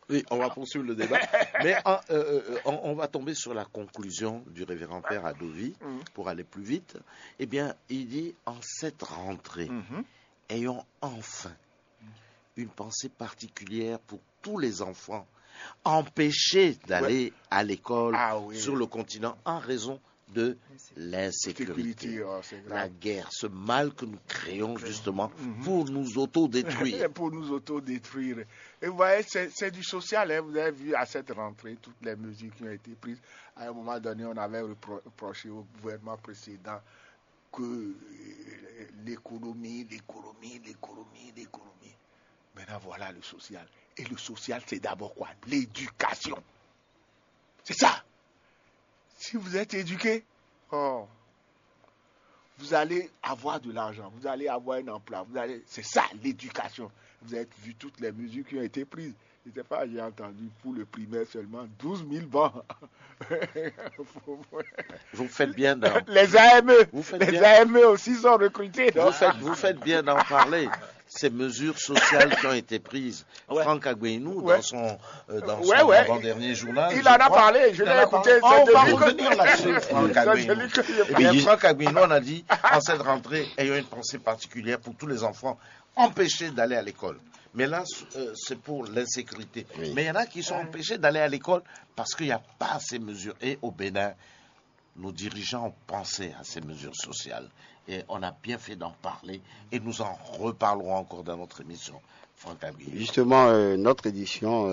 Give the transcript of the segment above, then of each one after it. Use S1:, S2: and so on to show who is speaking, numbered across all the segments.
S1: Oui, on va poursuivre le débat. Mais on va tomber sur la conclusion du révérend père Adovi pour aller plus vite. Eh bien, il dit, en cette rentrée, ayons enfin une pensée particulière pour tous les enfants empêchés d'aller à l'école sur le continent en raison de l'insécurité, la guerre, ce mal que nous créons justement pour nous autodétruire.
S2: Pour nous autodétruire. Et vous voyez, c'est du social. Hein. Vous avez vu à cette rentrée toutes les mesures qui ont été prises. À un moment donné, on avait reproché au gouvernement précédent que l'économie. Maintenant, voilà le social. Et le social, c'est d'abord quoi? L'éducation. C'est ça. Si vous êtes éduqué, vous allez avoir de l'argent, vous allez avoir un emploi, c'est ça l'éducation. Vous avez vu toutes les mesures qui ont été prises. Je ne sais pas, j'ai entendu pour le primaire seulement 12 000 bancs.
S1: Vous faites bien d'en...
S2: Les AME aussi sont recrutés.
S1: Vous faites bien d'en parler. Ces mesures sociales qui ont été prises. Franck Agbeinou, dans son avant-dernier journal,
S2: il en a parlé, je l'ai écouté.
S1: On va revenir là-dessus, Franck Agbeinou. Eh bien, Franck Agbeinou, on a dit, en cette rentrée, ayons une pensée particulière pour tous les enfants empêchés d'aller à l'école. Mais là, c'est pour l'insécurité. Oui. Mais il y en a qui sont empêchés d'aller à l'école parce qu'il n'y a pas ces mesures. Et au Bénin, nos dirigeants ont pensé à ces mesures sociales. Et on a bien fait d'en parler. Et nous en reparlerons encore dans notre émission. Franck Agbeinou.
S3: Justement, notre édition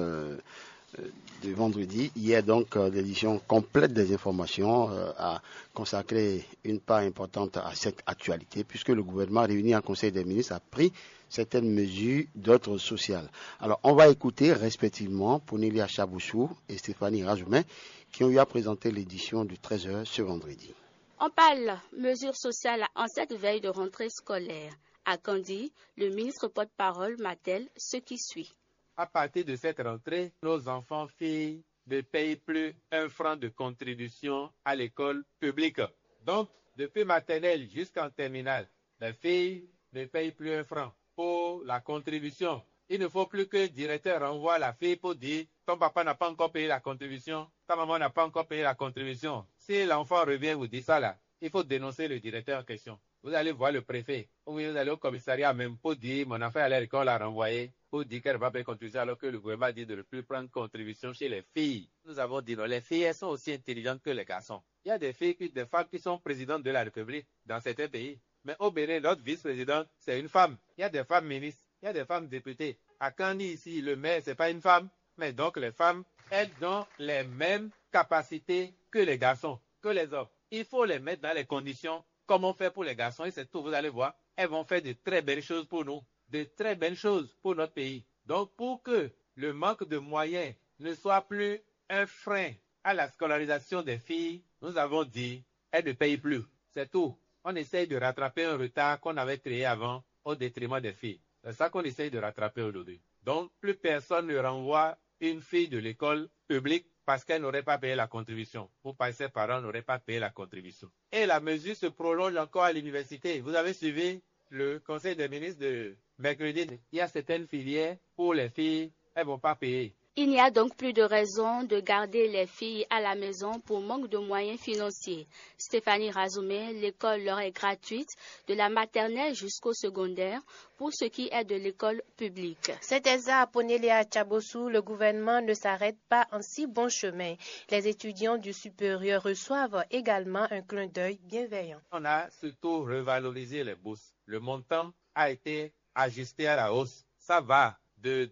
S3: de vendredi, hier donc, l'édition complète des informations a consacré une part importante à cette actualité, puisque le gouvernement réuni en Conseil des ministres a pris certaines mesures d'ordre social. Alors, on va écouter respectivement Pounelia Chaboussou et Stéphanie Razoumen qui ont eu à présenter l'édition du 13h ce vendredi.
S4: On parle mesures sociales en cette veille de rentrée scolaire. À Kandi, le ministre porte-parole martèle ce qui suit.
S5: À partir de cette rentrée, nos enfants filles ne payent plus 1 franc de contribution à l'école publique. Donc, depuis maternelle jusqu'en terminale, les filles ne payent plus 1 franc pour la contribution. Il ne faut plus que le directeur renvoie la fille pour dire « ton papa n'a pas encore payé la contribution, ta maman n'a pas encore payé la contribution ». Si l'enfant revient vous dit ça là, il faut dénoncer le directeur en question. Vous allez voir le préfet, ou vous allez au commissariat même pour dire « mon enfant à l'école l'a renvoyé ». Pour dire qu'elle ne va pas payer contribution alors que le gouvernement dit de ne plus prendre contribution chez les filles. Nous avons dit non, les filles elles sont aussi intelligentes que les garçons. Il y a des femmes qui sont présidentes de la République dans certains pays. Mais au Bénin, notre vice-présidente, c'est une femme. Il y a des femmes ministres, il y a des femmes députées. À Kandi ici, le maire, c'est pas une femme. Mais donc les femmes, elles ont les mêmes capacités que les garçons, que les hommes. Il faut les mettre dans les conditions comme on fait pour les garçons et c'est tout, vous allez voir. Elles vont faire de très belles choses pour nous. De très belles choses pour notre pays. Donc, pour que le manque de moyens ne soit plus un frein à la scolarisation des filles, nous avons dit, elles ne payent plus. C'est tout. On essaye de rattraper un retard qu'on avait créé avant au détriment des filles. C'est ça qu'on essaye de rattraper aujourd'hui. Donc, plus personne ne renvoie une fille de l'école publique parce qu'elle n'aurait pas payé la contribution, ou parce que ses parents n'auraient pas payé la contribution. Et la mesure se prolonge encore à l'université. Vous avez suivi le Conseil des ministres de mercredi, il y a certaines filières pour les filles, elles ne vont pas payer.
S4: Il n'y a donc plus de raison de garder les filles à la maison pour manque de moyens financiers. Stéphanie Razoumen, l'école leur est gratuite de la maternelle jusqu'au secondaire pour ce qui est de l'école publique.
S6: C'est exact à Pounelia Chaboussou, le gouvernement ne s'arrête pas en si bon chemin. Les étudiants du supérieur reçoivent également un clin d'œil bienveillant.
S5: On a surtout revalorisé les bourses. Le montant a été ajusté à la hausse. Ça va de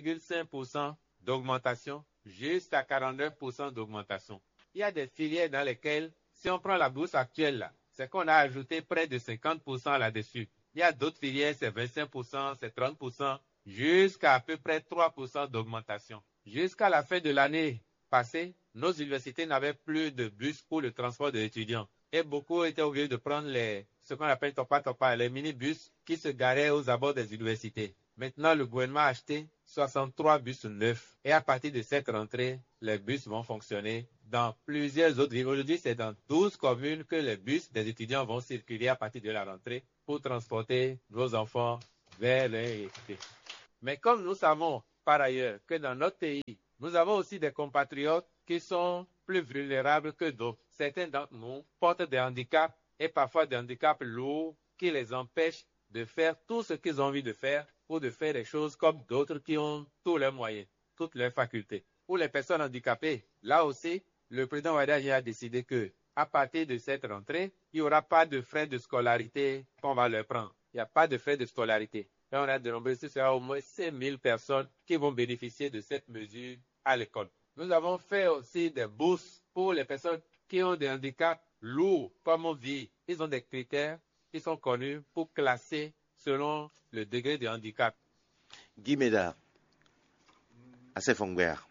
S5: 2,5% d'augmentation jusqu'à 49% d'augmentation. Il y a des filières dans lesquelles, si on prend la bourse actuelle, là, c'est qu'on a ajouté près de 50% là-dessus. Il y a d'autres filières, c'est 25%, c'est 30%, jusqu'à peu près 3% d'augmentation. Jusqu'à la fin de l'année passée, nos universités n'avaient plus de bus pour le transport des étudiants. Et beaucoup étaient obligés de prendre ce qu'on appelle topa-topa, les minibus qui se garaient aux abords des universités. Maintenant, le gouvernement a acheté 63 bus neufs. Et à partir de cette rentrée, les bus vont fonctionner dans plusieurs autres villes. Aujourd'hui, c'est dans 12 communes que les bus des étudiants vont circuler à partir de la rentrée pour transporter nos enfants vers les universités. Mais comme nous savons par ailleurs que dans notre pays, nous avons aussi des compatriotes qui sont plus vulnérables que d'autres. Certains d'entre nous portent des handicaps et parfois des handicaps lourds qui les empêchent de faire tout ce qu'ils ont envie de faire ou de faire des choses comme d'autres qui ont tous leurs moyens, toutes leurs facultés. Pour les personnes handicapées, là aussi, le président Ouattara a décidé que à partir de cette rentrée, il n'y aura pas de frais de scolarité qu'on va leur prendre. Il n'y a pas de frais de scolarité. Et on a dénombré, ce sera au moins 5000 personnes qui vont bénéficier de cette mesure à l'école. Nous avons fait aussi des bourses pour les personnes qui ont des handicaps lourds, comme on dit. Ils ont des critères qui sont connus pour classer selon le degré de handicap.
S1: Guy Médard, assez Fongbert,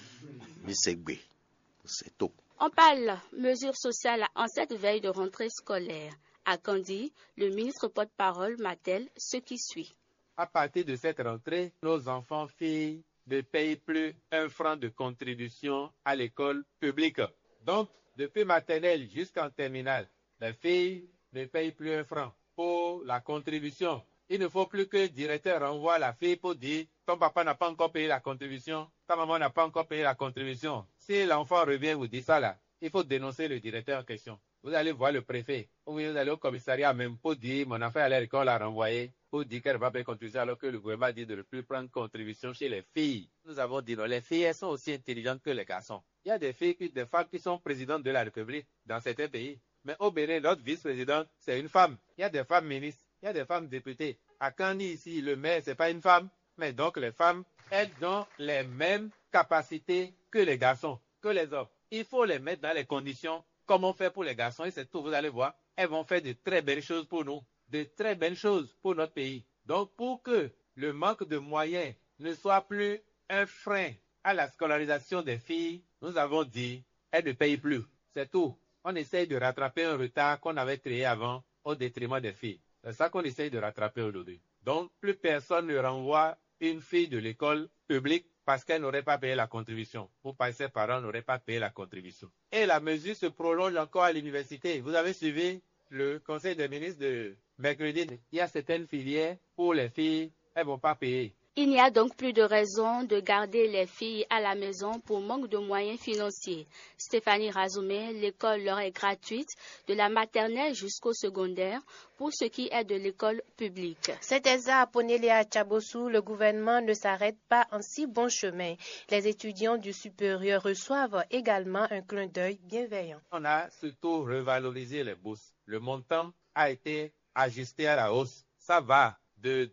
S1: Bissegbe, c'est tout.
S4: On parle mesures sociales en cette veille de rentrée scolaire. À Kandi, le ministre porte-parole martèle ce qui suit.
S5: À partir de cette rentrée, nos enfants-filles ne payent plus 1 franc de contribution à l'école publique. Donc, depuis maternelle jusqu'en terminale, les filles ne payent plus 1 franc pour la contribution. Il ne faut plus que le directeur renvoie la fille pour dire « ton papa n'a pas encore payé la contribution, ta maman n'a pas encore payé la contribution ». Si l'enfant revient vous dit ça là, il faut dénoncer le directeur en question. Vous allez voir le préfet, ou vous allez au commissariat même pour dire « mon enfant à l'école l'a renvoyé ». Pour dire qu'elle ne va pas payer contribution alors que le gouvernement dit de ne plus prendre contribution chez les filles. Nous avons dit non, les filles, elles sont aussi intelligentes que les garçons. Il y a des filles, des femmes qui sont présidentes de la République dans certains pays. Mais au Bénin, notre vice-présidente, c'est une femme. Il y a des femmes ministres, il y a des femmes députées. À Kandi, ici, le maire, c'est pas une femme. Mais donc, les femmes, elles ont les mêmes capacités que les garçons, que les hommes. Il faut les mettre dans les conditions comme on fait pour les garçons. Et c'est tout, vous allez voir. Elles vont faire de très belles choses pour nous. De très belles choses pour notre pays. Donc, pour que le manque de moyens ne soit plus un frein à la scolarisation des filles, nous avons dit, elles ne payent plus. C'est tout. On essaye de rattraper un retard qu'on avait créé avant au détriment des filles. C'est ça qu'on essaye de rattraper aujourd'hui. Donc, plus personne ne renvoie une fille de l'école publique parce qu'elle n'aurait pas payé la contribution, ou parce que ses parents n'auraient pas payé la contribution. Et la mesure se prolonge encore à l'université. Vous avez suivi le conseil des ministres de mercredi. Il y a certaines filières pour les filles, elles ne vont pas payer.
S4: Il n'y a donc plus de raison de garder les filles à la maison pour manque de moyens financiers. Stéphanie Razoumé, l'école leur est gratuite de la maternelle jusqu'au secondaire pour ce qui est de l'école publique.
S6: C'est ça à Ponelia Tchabossou, le gouvernement ne s'arrête pas en si bon chemin. Les étudiants du supérieur reçoivent également un clin d'œil bienveillant.
S5: On a surtout revalorisé les bourses. Le montant a été ajusté à la hausse. Ça va de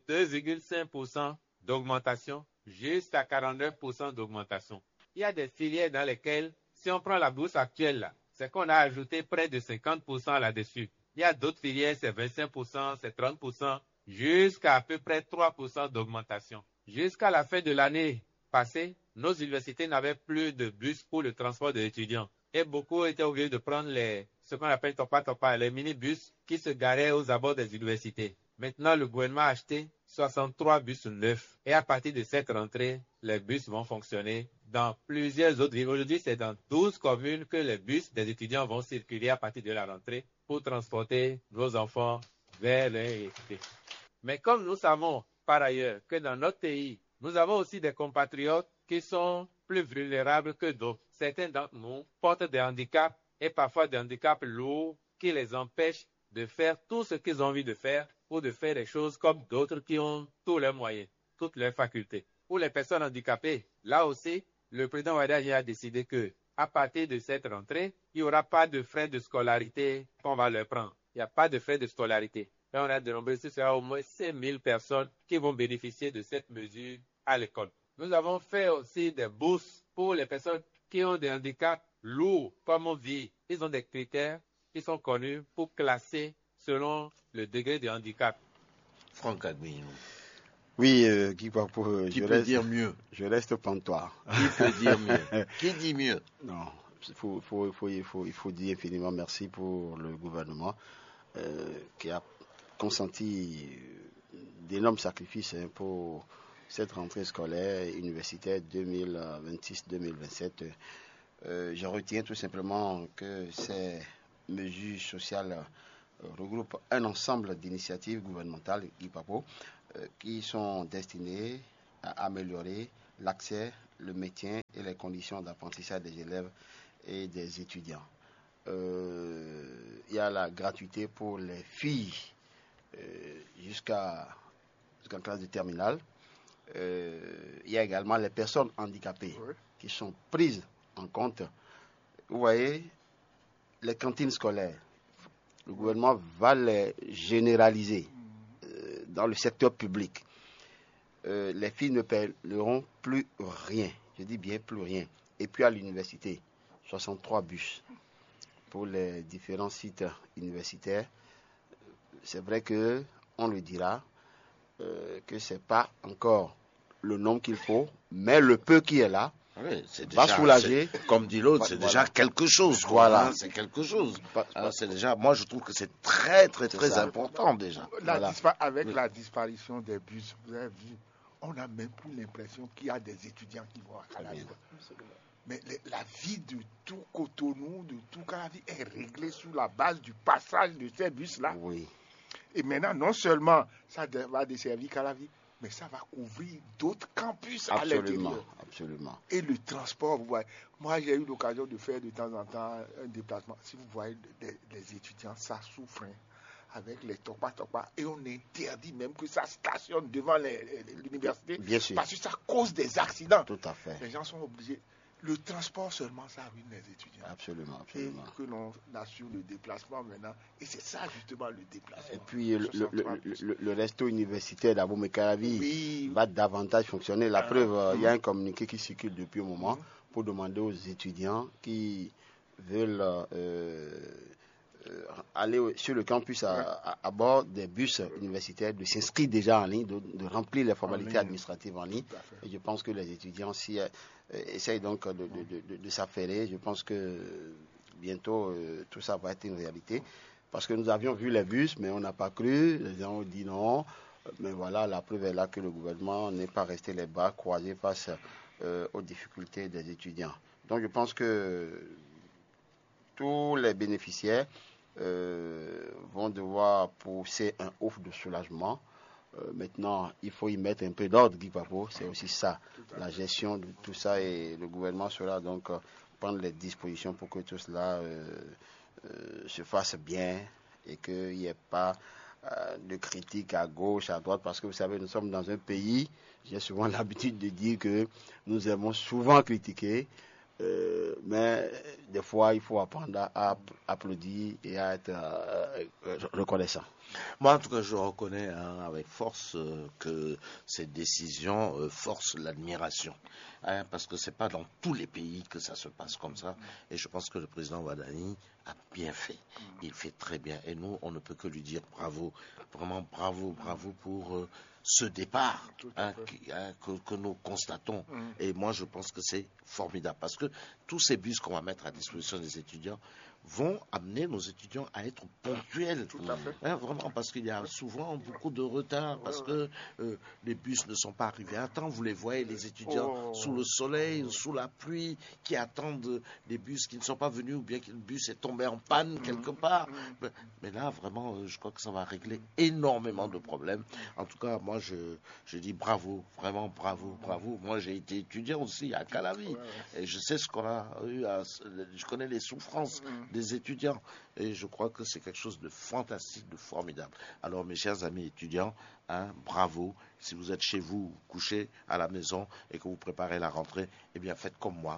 S5: 2,5% d'augmentation jusqu'à 49% d'augmentation. Il y a des filières dans lesquelles, si on prend la bourse actuelle, là, c'est qu'on a ajouté près de 50% là-dessus. Il y a d'autres filières, c'est 25%, c'est 30%, jusqu'à peu près 3% d'augmentation. Jusqu'à la fin de l'année passée, nos universités n'avaient plus de bus pour le transport des étudiants. Et beaucoup étaient obligés de prendre ce qu'on appelle topa-topa, les minibus qui se garaient aux abords des universités. Maintenant, le gouvernement a acheté 63 bus neufs. Et à partir de cette rentrée, les bus vont fonctionner dans plusieurs autres villes. Aujourd'hui, c'est dans 12 communes que les bus des étudiants vont circuler à partir de la rentrée pour transporter nos enfants vers les études. Mais comme nous savons par ailleurs que dans notre pays, nous avons aussi des compatriotes qui sont plus vulnérables que d'autres. Certains d'entre nous portent des handicaps et parfois des handicaps lourds qui les empêchent de faire tout ce qu'ils ont envie de faire ou de faire des choses comme d'autres qui ont tous leurs moyens, toutes leurs facultés. Pour les personnes handicapées, là aussi, le président Ouattara a décidé que à partir de cette rentrée, il n'y aura pas de frais de scolarité qu'on va leur prendre. Il n'y a pas de frais de scolarité. Et on a dénombré, ce sera au moins 5000 personnes qui vont bénéficier de cette mesure à l'école. Nous avons fait aussi des bourses pour les personnes qui ont des handicaps lourds, comme on dit. Ils ont des critères qui sont connus pour classer selon le degré de handicap.
S1: Franck Admino.
S3: Oui, Guy Papo,
S1: Qui peut dire mieux?
S3: Je reste pantois.
S1: Qui peut dire mieux? Qui dit mieux?
S3: Non, il faut dire infiniment merci pour le gouvernement qui a consenti d'énormes sacrifices pour cette rentrée scolaire universitaire 2026-2027. Je retiens tout simplement que ces mesures sociales regroupent un ensemble d'initiatives gouvernementales, Guy Papo, qui sont destinées à améliorer l'accès, le maintien et les conditions d'apprentissage des élèves et des étudiants. Il y a la gratuité pour les filles jusqu'à classe de terminale. Il y a également les personnes handicapées qui sont prises en compte. Vous voyez, les cantines scolaires, le gouvernement va les généraliser dans le secteur public. Les filles ne paieront plus rien, je dis bien plus rien. Et puis à l'université, 63 bus pour les différents sites universitaires. C'est vrai qu'on le dira, que ce n'est pas encore le nombre qu'il faut, mais le peu qui est là va soulager.
S1: Comme dit l'autre, c'est déjà quelque chose.
S3: Voilà.
S1: C'est quelque chose. C'est déjà, moi, je trouve que c'est très, très, très important déjà.
S2: Avec la disparition des bus, vous avez vu, on n'a même plus l'impression qu'il y a des étudiants qui vont à Calavi. Mais la vie de tout Cotonou, de tout Calavi est réglée sur la base du passage de ces bus-là.
S3: Oui.
S2: Et maintenant, non seulement ça va desservir Calavi, mais ça va couvrir d'autres campus à l'intérieur.
S3: Absolument.
S2: Et le transport, vous voyez. Moi, j'ai eu l'occasion de faire de temps en temps un déplacement. Si vous voyez les étudiants, ça souffre avec les topa. Et on interdit même que ça stationne devant l'université.
S3: Bien sûr.
S2: Parce que ça cause des accidents.
S3: Tout à fait.
S2: Les gens sont obligés. Le transport seulement, ça ruine les étudiants.
S3: Absolument.
S2: Et que l'on assure le déplacement maintenant. Et c'est ça justement le déplacement.
S3: Et puis le resto universitaire d'Abomey Calavi va davantage fonctionner. La preuve, il y a un communiqué qui circule depuis un moment pour demander aux étudiants qui veulent aller sur le campus à bord des bus universitaires de s'inscrire déjà en ligne, de remplir les formalités administratives en ligne. Et je pense que les étudiants essayent donc de s'affairer. Je pense que bientôt tout ça va être une réalité. Parce que nous avions vu les bus, mais on n'a pas cru. Les gens ont dit non. Mais voilà, la preuve est là que le gouvernement n'est pas resté les bras croisés face aux difficultés des étudiants. Donc je pense que tous les bénéficiaires vont devoir pousser un ouf de soulagement. Maintenant, il faut y mettre un peu d'ordre, Guy Papo. C'est aussi ça, la gestion de tout ça, et le gouvernement sera donc prendre les dispositions pour que tout cela se fasse bien et qu'il n'y ait pas de critiques à gauche, à droite, parce que vous savez, nous sommes dans un pays, j'ai souvent l'habitude de dire que nous aimons souvent critiquer, mais des fois, il faut apprendre à applaudir et à être reconnaissant.
S1: Moi, en tout cas, je reconnais avec force que ces décisions forcent l'admiration. Parce que ce n'est pas dans tous les pays que ça se passe comme ça. Et je pense que le président Wadani a bien fait. Il fait très bien. Et nous, on ne peut que lui dire bravo. Vraiment bravo pour ce départ que nous constatons. Et moi, je pense que c'est formidable. Parce que tous ces bus qu'on va mettre à disposition des étudiants vont amener nos étudiants à être ponctuels.
S2: Tout à fait.
S1: Vraiment, parce qu'il y a souvent beaucoup de retard, parce que les bus ne sont pas arrivés à temps. Vous les voyez, les étudiants sous le soleil, sous la pluie, qui attendent des bus qui ne sont pas venus, ou bien que le bus est tombé en panne quelque part. Mais là, vraiment, je crois que ça va régler énormément de problèmes. En tout cas, moi, je dis bravo, vraiment bravo. Moi, j'ai été étudiant aussi à Calavi, et je sais ce qu'on a eu, je connais les souffrances des étudiants, et je crois que c'est quelque chose de fantastique, de formidable. Alors mes chers amis étudiants, bravo. Si vous êtes chez vous, couché à la maison et que vous préparez la rentrée, eh bien faites comme moi.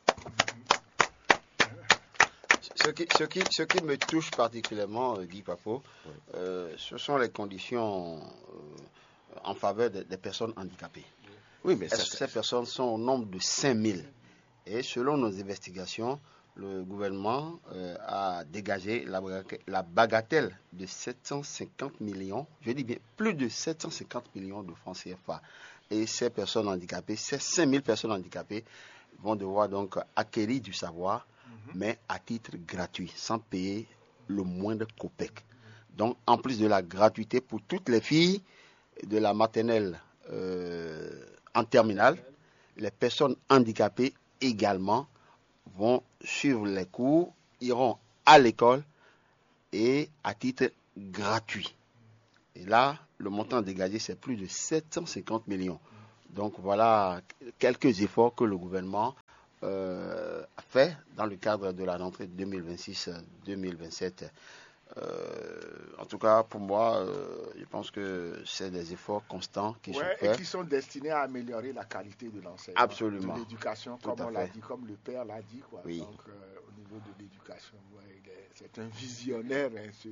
S3: Ce qui me touche particulièrement, Guy Papo, ce sont les conditions en faveur des personnes handicapées.
S1: Oui, mais
S3: ces personnes sont au nombre de 5000. Et selon nos investigations, le gouvernement a dégagé la bagatelle de 750 millions, je dis bien plus de 750 millions de francs CFA. Et ces personnes handicapées, ces 5000 personnes handicapées vont devoir donc acquérir du savoir, mais à titre gratuit, sans payer le moindre copec. Donc, en plus de la gratuité pour toutes les filles de la maternelle en terminale, les personnes handicapées également vont suivre les cours, iront à l'école et à titre gratuit. Et là, le montant dégagé, c'est plus de 750 millions. Donc voilà quelques efforts que le gouvernement a fait dans le cadre de la rentrée 2026-2027. En tout cas, pour moi, je pense que c'est des efforts constants qui sont faits.
S2: Et qui sont destinés à améliorer la qualité de l'enseignement.
S3: Absolument.
S2: De l'éducation, comme on l'a dit, comme le père l'a dit. Quoi.
S3: Oui.
S2: Donc, au niveau de l'éducation, c'est un visionnaire. Hein,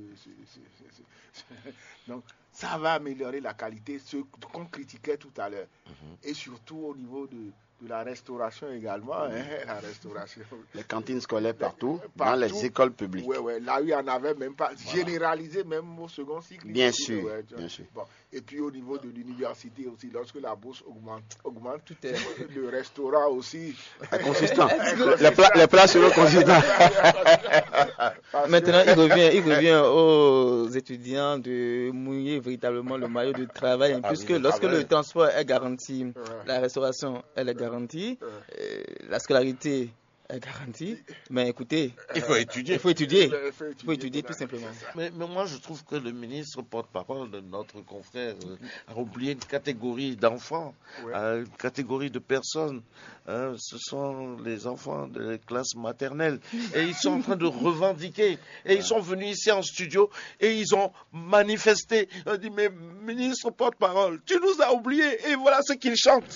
S2: donc, ça va améliorer la qualité, ce qu'on critiquait tout à l'heure. Et surtout au niveau de la restauration également. Hein, la restauration.
S3: Les cantines scolaires partout, dans les écoles publiques.
S2: Oui, là où il n'y en avait même pas. Voilà. Généralisé même au second cycle.
S3: Bien sûr, bien sûr.
S2: Bon. Et puis au niveau de l'université aussi, lorsque la bourse augmente tout le restaurant aussi.
S3: Consistant. Les plats seront consistants.
S7: Maintenant, il revient aux étudiants de mouiller véritablement le maillot de travail, puisque lorsque le transport est garanti, la restauration elle est garantie, la scolarité est garantie, mais écoutez,
S1: il faut étudier.
S7: Il faut étudier tout simplement.
S1: Mais moi, je trouve que le ministre porte-parole de notre confrère a oublié une catégorie d'enfants, une catégorie de personnes. Ce sont les enfants de la classe maternelle. Et ils sont en train de revendiquer. Et ils sont venus ici en studio et ils ont manifesté. Ils ont dit, mais ministre porte-parole, tu nous as oubliés. Et voilà ce qu'ils chantent.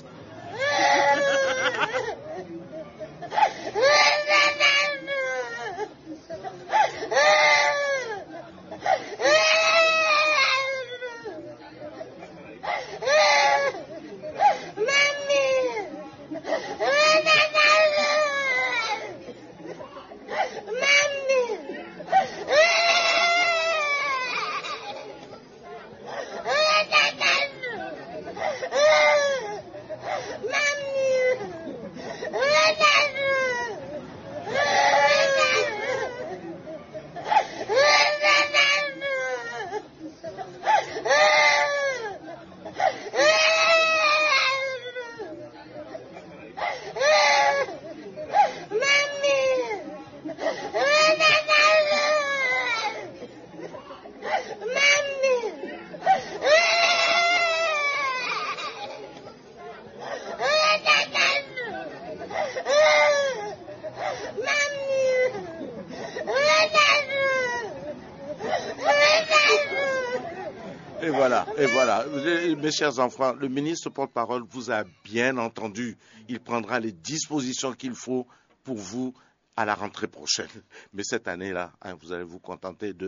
S1: Et voilà, mes chers enfants, le ministre porte-parole vous a bien entendu. Il prendra les dispositions qu'il faut pour vous à la rentrée prochaine. Mais cette année-là, vous allez vous contenter de...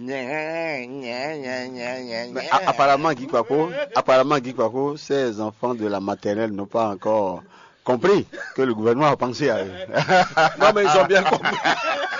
S3: Apparemment, Guy Kwako, ces enfants de la maternelle n'ont pas encore compris que le gouvernement a pensé à eux.
S1: Non, mais ils ont bien compris.